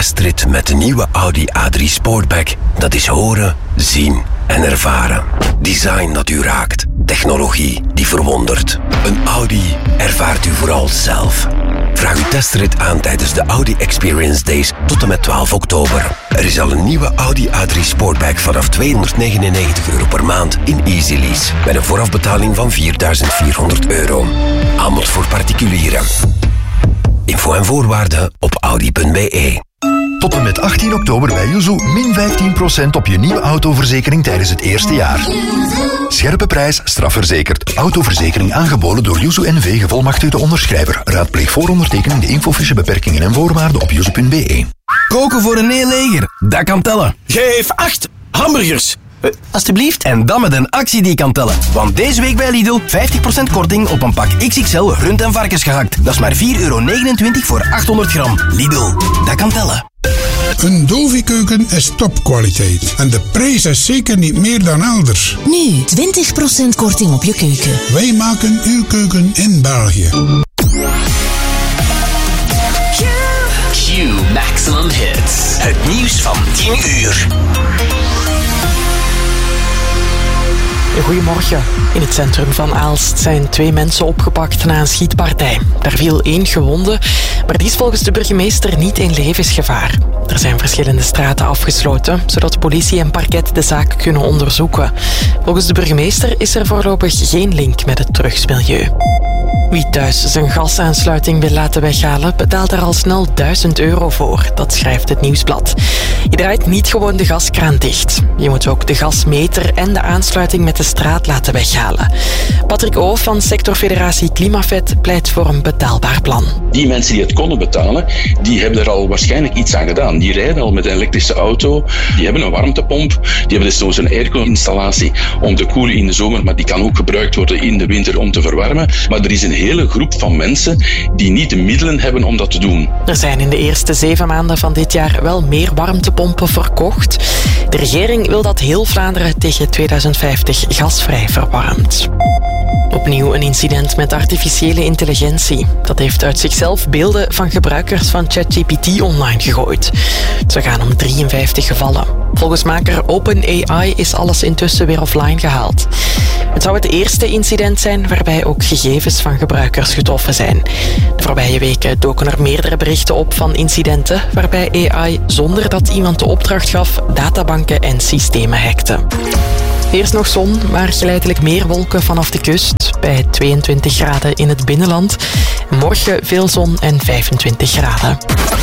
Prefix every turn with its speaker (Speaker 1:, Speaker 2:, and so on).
Speaker 1: testrit met de nieuwe Audi A3 Sportback. Dat is horen, zien en ervaren. Design dat u raakt. Technologie die verwondert. Een Audi ervaart u vooral zelf. Vraag uw testrit aan tijdens de Audi Experience Days tot en met 12 oktober. Er is al een nieuwe Audi A3 Sportback vanaf €299 per maand in Easy Lease. Met een voorafbetaling van €4.400. Aanbod voor particulieren. Info en voorwaarden op audi.be.
Speaker 2: Tot en met 18 oktober bij Yuzu min 15% op je nieuwe autoverzekering tijdens het eerste jaar. Scherpe prijs, strafverzekerd. Autoverzekering aangeboden door Yuzu NV, gevolmachtigde onderschrijver. Raadpleeg voor ondertekening de infofiche, beperkingen en voorwaarden op yuzu.be.
Speaker 3: Koken voor een heel leger, dat kan tellen. Geef 8 hamburgers. Alsjeblieft. En dan met een actie die kan tellen. Want deze week bij Lidl 50% korting op een pak XXL rund- en varkensgehakt. Dat is maar €4,29 voor 800 gram. Lidl, dat kan tellen.
Speaker 4: Een Dovi-keuken is topkwaliteit. En de prijs is zeker niet meer dan elders.
Speaker 5: Nu 20% korting op je keuken.
Speaker 4: Wij maken uw keuken in België.
Speaker 6: Q Maximum Hits. Het nieuws van 10 uur.
Speaker 7: Goedemorgen. In het centrum van Aalst zijn 2 mensen opgepakt na een schietpartij. Daar viel 1 gewonde, maar die is volgens de burgemeester niet in levensgevaar. Er zijn verschillende straten afgesloten, zodat politie en parket de zaak kunnen onderzoeken. Volgens de burgemeester is er voorlopig geen link met het drugsmilieu. Wie thuis zijn gasaansluiting wil laten weghalen, betaalt er al snel €1000 voor. Dat schrijft het Nieuwsblad. Je draait niet gewoon de gaskraan dicht. Je moet ook de gasmeter en de aansluiting met de straat laten weghalen. Patrick O. van sectorfederatie Klimavet pleit voor een betaalbaar plan.
Speaker 8: Die mensen die het konden betalen, die hebben er al waarschijnlijk iets aan gedaan. Die rijden al met een elektrische auto, die hebben een warmtepomp, die hebben dus een airco-installatie om te koelen in de zomer, maar die kan ook gebruikt worden in de winter om te verwarmen. Maar er is een hele groep van mensen die niet de middelen hebben om dat te doen.
Speaker 7: Er zijn in de eerste 7 maanden van dit jaar wel meer warmtepompen verkocht. De regering wil dat heel Vlaanderen tegen 2050 gasvrij verwarmt. Opnieuw een incident met artificiële intelligentie. Dat heeft uit zichzelf beelden van gebruikers van ChatGPT online gegooid. Ze gaan om 53 gevallen. Volgens maker OpenAI is alles intussen weer offline gehaald. Het zou het eerste incident zijn waarbij ook gegevens van gebruikers getroffen zijn. De voorbije weken doken er meerdere berichten op van incidenten waarbij AI, zonder dat iemand de opdracht gaf, databanken en systemen hackte. Eerst nog zon, maar geleidelijk meer wolken vanaf de kust. Bij 22 graden in het binnenland. Morgen veel zon en 25 graden.